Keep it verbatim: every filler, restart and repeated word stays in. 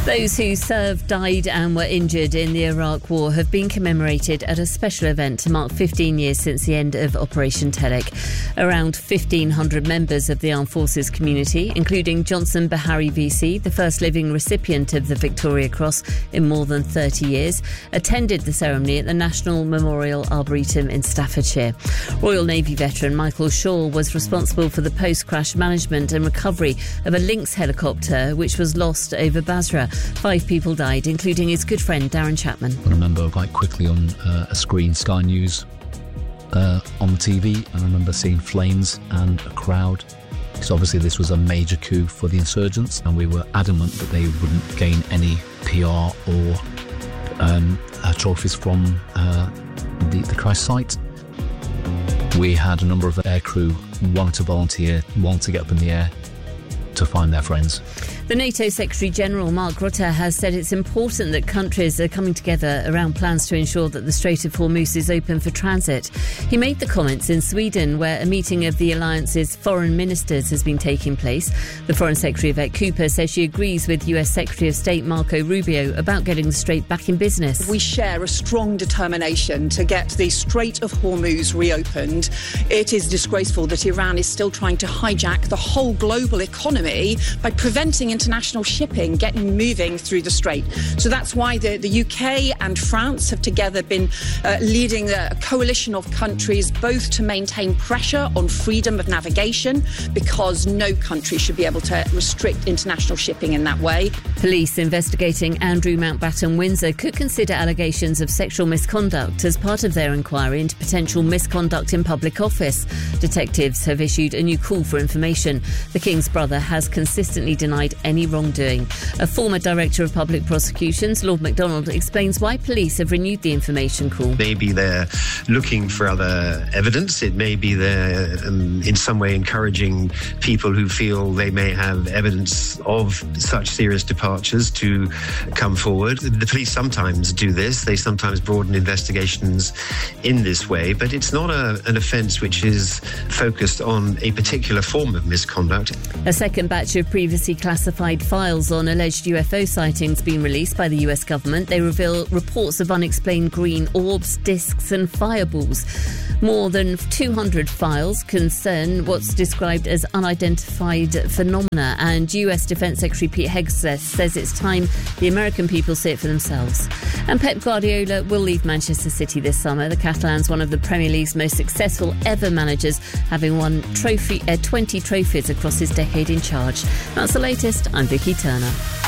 Those who served, died and were injured in the Iraq War have been commemorated at a special event to mark fifteen years since the end of Operation Telek. Around fifteen hundred members of the Armed Forces community, including Johnson Bahari V C, the first living recipient of the Victoria Cross in more than thirty years, attended the ceremony at the National Memorial Arboretum in Staffordshire. Royal Navy veteran Michael Shaw was responsible for the post-crash management and recovery of a Lynx helicopter which was lost over Basra. Five people died, including his good friend Darren Chapman. I remember quite quickly on uh, a screen, Sky News uh, on T V. I remember seeing flames and a crowd. So obviously this was a major coup for the insurgents, and we were adamant that they wouldn't gain any P R or um, uh, trophies from uh, the, the crash site. We had a number of aircrew wanting to volunteer, wanting to get up in the air to find their friends. The NATO Secretary-General Mark Rutte has said it's important that countries are coming together around plans to ensure that the Strait of Hormuz is open for transit. He made the comments in Sweden, where a meeting of the alliance's foreign ministers has been taking place. The Foreign Secretary Yvette Cooper says she agrees with U S Secretary of State Marco Rubio about getting the Strait back in business. We share a strong determination to get the Strait of Hormuz reopened. It is disgraceful that Iran is still trying to hijack the whole global economy by preventing international shipping getting moving through the strait. So that's why the, the U K and France have together been uh, leading a coalition of countries, both to maintain pressure on freedom of navigation, because no country should be able to restrict international shipping in that way. Police investigating Andrew Mountbatten Windsor could consider allegations of sexual misconduct as part of their inquiry into potential misconduct in public office. Detectives have issued a new call for information. The King's brother has consistently denied any wrongdoing. A former Director of Public Prosecutions, Lord MacDonald, explains why police have renewed the information call. Maybe they're looking for other evidence. It may be they're um, in some way encouraging people who feel they may have evidence of such serious departures to come forward. The police sometimes do this. They sometimes broaden investigations in this way, but it's not a, an offence which is focused on a particular form of misconduct. A second batch of previously classified files on alleged U F O sightings been released by the U S government. They reveal reports of unexplained green orbs, discs and fireballs. More than two hundred files concern what's described as unidentified phenomena, and U S Defence Secretary Pete Hegseth says it's time the American people see it for themselves. And Pep Guardiola will leave Manchester City this summer. The Catalan's one of the Premier League's most successful ever managers, having won trophy, uh, twenty trophies across his decade in charge. That's the latest. I'm Vicky Turner.